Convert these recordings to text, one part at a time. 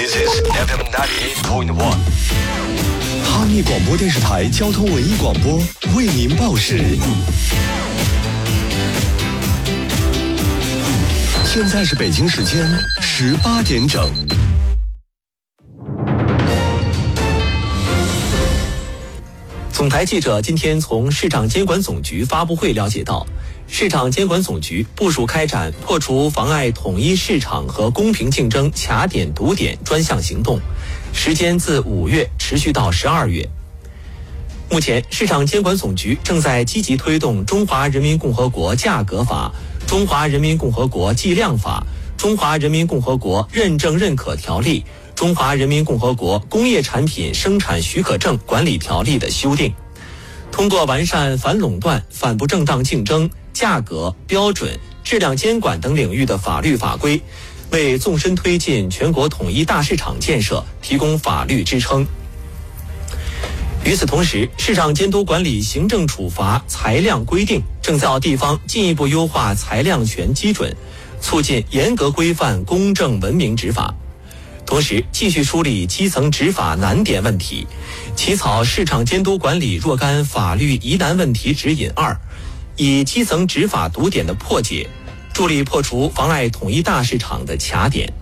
This is FM 98.1。 哈密广播电视台交通文艺广播为您报时。现在是北京时间18点整。 总台记者今天从市场监管总局发布会了解到，市场监管总局部署开展破除妨碍统一市场和公平竞争卡点堵点专项行动，时间自5月持续到12月。目前，市场监管总局正在积极推动《中华人民共和国价格法》、《中华人民共和国计量法》、《中华人民共和国认证认可条例》、《中华人民共和国工业产品生产许可证管理条例》的修订，通过完善反垄断、反不正当竞争、价格、标准、质量监管等领域的法律法规，为纵深推进全国统一大市场建设提供法律支撑。与此同时，市场监督管理行政处罚裁量规定正在地方进一步优化裁量权基准，促进严格规范公正文明执法。同时，继续梳理基层执法难点问题，起草市场监督管理若干法律疑难问题指引2，以基层执法堵点的破解，助力破除妨碍统一大市场的卡点。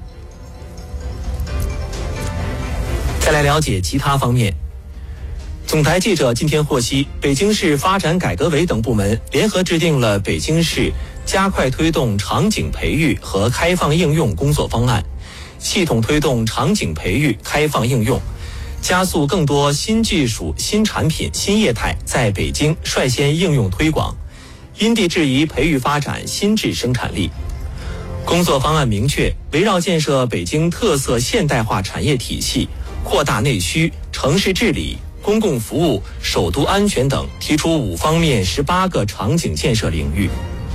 再来了解其他方面。总台记者今天获悉，北京市发展改革委等部门联合制定了北京市加快推动场景培育和开放应用工作方案，系统推动场景培育开放应用，加速更多新技术、新产品、新业态在北京率先应用推广，因地制宜培育发展新质生产力。工作方案明确，围绕建设北京特色现代化产业体系，扩大内需、城市治理、公共服务、首都安全等，提出5方面18个场景建设领域。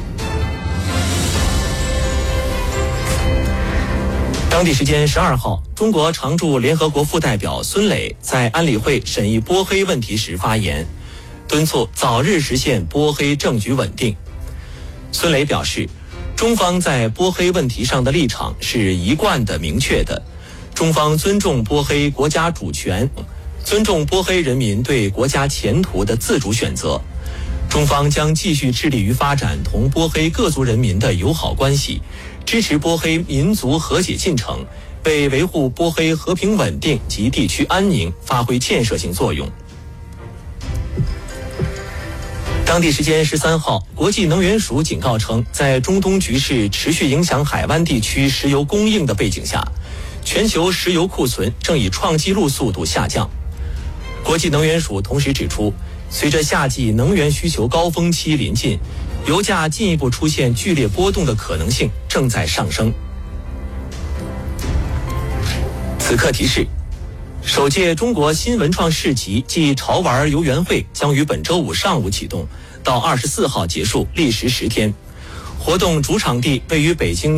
当地时间12号，中国常驻联合国副代表孙磊在安理会审议波黑问题时发言，敦促早日实现波黑政局稳定。孙磊表示，中方在波黑问题上的立场是一贯的明确的，中方尊重波黑国家主权，尊重波黑人民对国家前途的自主选择。中方将继续致力于发展同波黑各族人民的友好关系，支持波黑民族和解进程，为维护波黑和平稳定及地区安宁发挥建设性作用。当地时间13号，国际能源署警告称，在中东局势持续影响海湾地区石油供应的背景下，全球石油库存正以创纪录速度下降。国际能源署同时指出，随着夏季能源需求高峰期临近，油价进一步出现剧烈波动的可能性正在上升。此刻提示，首届中国新文创市集暨潮玩游园会将于本周五上午启动，到24号结束，历时10天。活动主场地位于北京